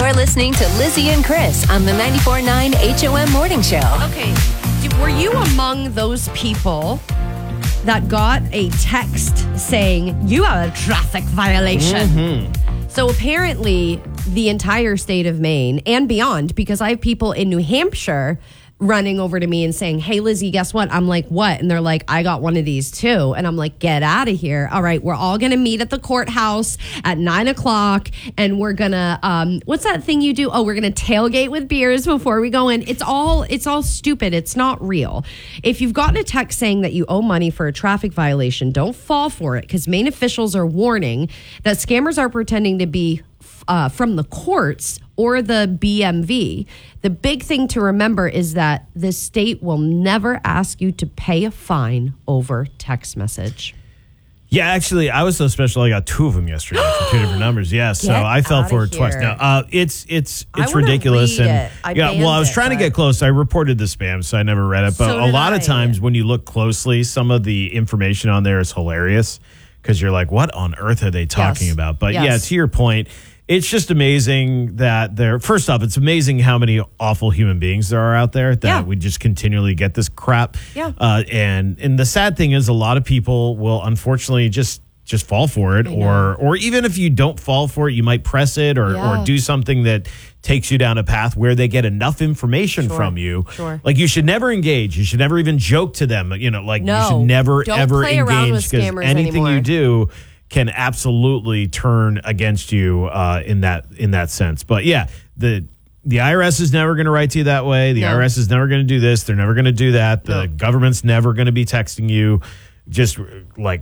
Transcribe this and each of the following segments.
You're listening to Lizzie and Chris on the 94.9 HOM Morning Show. Okay, were you among those people that got a text saying, you have a traffic violation? Mm-hmm. So apparently the entire state of Maine and beyond, because I have people in New Hampshire running over to me and saying, hey, Lizzie, guess what? I'm like, what? And they're like, I got one of these too. And I'm like, get out of here. All right, we're all going to meet at the courthouse at 9:00 and we're going to, what's that thing you do? Oh, we're going to tailgate with beers before we go in. It's all stupid. It's not real. If you've gotten a text saying that you owe money for a traffic violation, don't fall for it, because Maine officials are warning that scammers are pretending to be from the courts or the BMV. The big thing to remember is that the state will never ask you to pay a fine over text message. Yeah, actually, I was so special. I got 2 of them yesterday for 2 different numbers. Yeah, so I fell for it twice. Now, it's ridiculous. And I was trying to get close. I reported the spam, so I never read it. But a lot of times when you look closely, some of the information on there is hilarious because you're like, what on earth are they talking about? But yeah, to your point, it's just amazing that first off, it's amazing how many awful human beings there are out there that we just continually get this crap. Yeah. And the sad thing is a lot of people will unfortunately just fall for it, or even if you don't fall for it, you might press it or do something that takes you down a path where they get enough information from you. Sure. Like, you should never engage. You should never even joke to them. You should never, ever engage, because anything you do can absolutely turn against you in that sense. But yeah, the IRS is never going to write to you that way. The IRS is never going to do this. They're never going to do that. The government's never going to be texting you. Just like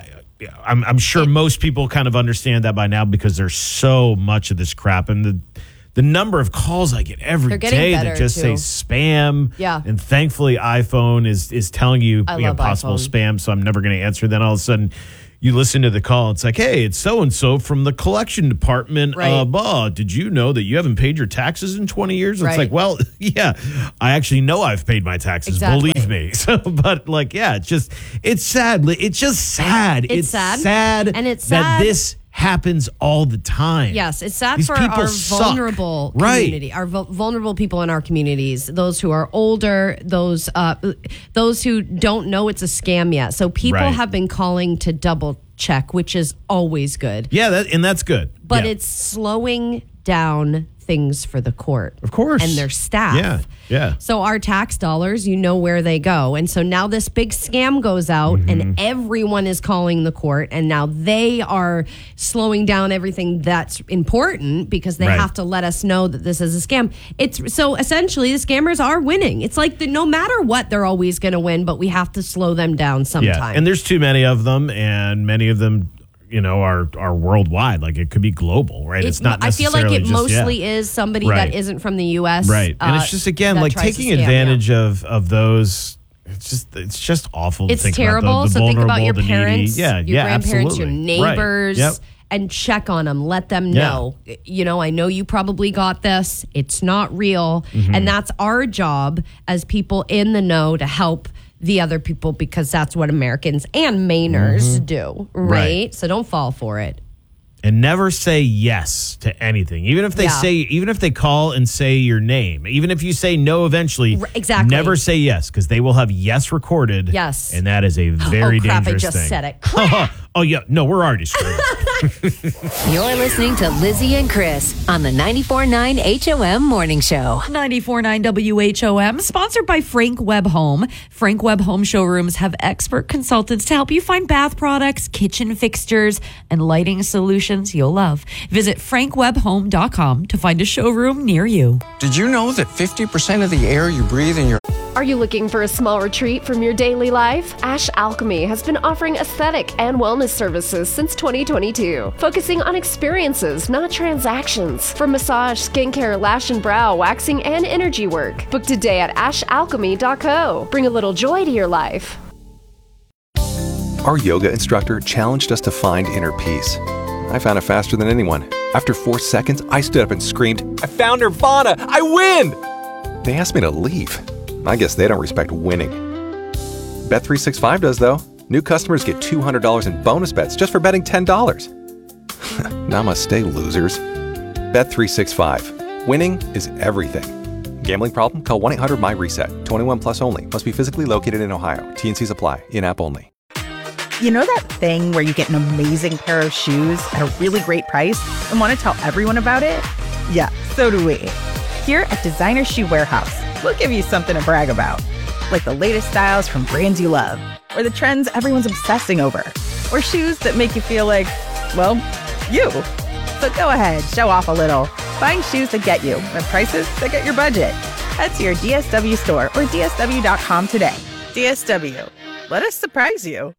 I'm sure most people kind of understand that by now, because there's so much of this crap, and the number of calls I get every day that just say spam. Yeah. And thankfully iPhone is telling you possible spam, so I'm never going to answer. Then all of a sudden you listen to the call. It's like, hey, it's so-and-so from the collection department. Right. Did you know that you haven't paid your taxes in 20 years? It's like, well, yeah, I actually know I've paid my taxes. Exactly. Believe me. So, but it's sad. It's just sad. It's sad. And it's sad that this happens all the time. Yes, it's sad for our vulnerable community, our vulnerable people in our communities, those who are older, those who don't know it's a scam yet. So people have been calling to double check, which is always good. Yeah, that's good. But it's slowing down things for the court. Of course. And their staff. Yeah. So our tax dollars, where they go. And so now this big scam goes out and everyone is calling the court, and now they are slowing down everything that's important because they have to let us know that this is a scam. So essentially the scammers are winning. It's like no matter what, they're always going to win, but we have to slow them down sometime. Yeah. And there's too many of them, and many of them are worldwide. Like, it could be global, right? It's not necessarily I feel like it mostly is somebody that isn't from the U.S. Right. And it's just, again, like taking advantage of those. It's just awful to think terrible. about. So think about your parents, your grandparents, absolutely. your neighbors. Right. Yep. And check on them. Let them know. I know you probably got this. It's not real. And that's our job as people in the know, to help the other people, because that's what Americans and Mainers do, right? So don't fall for it. And never say yes to anything, even if they call and say your name, even if you say no eventually. Exactly. Never say yes, because they will have yes recorded. Yes. And that is a very dangerous thing. I just said it. Oh yeah, no, we're already screwed. You're listening to Lizzie and Chris on the 94.9 HOM Morning Show. 94.9 WHOM, sponsored by Frank Webb Home. Frank Webb Home showrooms have expert consultants to help you find bath products, kitchen fixtures, and lighting solutions you'll love. Visit frankwebbhome.com to find a showroom near you. Did you know that 50% of the air you breathe in your... Are you looking for a small retreat from your daily life? Ash Alchemy has been offering aesthetic and wellness services since 2022, focusing on experiences, not transactions. For massage, skincare, lash and brow, waxing, and energy work. Book today at ashalchemy.co. Bring a little joy to your life. Our yoga instructor challenged us to find inner peace. I found it faster than anyone. After 4 seconds, I stood up and screamed, "I found Nirvana! I win!" They asked me to leave. I guess they don't respect winning. Bet365 does, though. New customers get $200 in bonus bets just for betting $10. Namaste, losers. Bet365. Winning is everything. Gambling problem? Call 1-800-MY-RESET. 21 plus only. Must be physically located in Ohio. T&Cs apply. In-app only. You know that thing where you get an amazing pair of shoes at a really great price and want to tell everyone about it? Yeah, so do we. Here at Designer Shoe Warehouse, we'll give you something to brag about. Like the latest styles from brands you love, or the trends everyone's obsessing over, or shoes that make you feel like, well, you. So go ahead, show off a little. Find shoes that get you at prices that get your budget. Head to your DSW store or DSW.com today. DSW. Let us surprise you.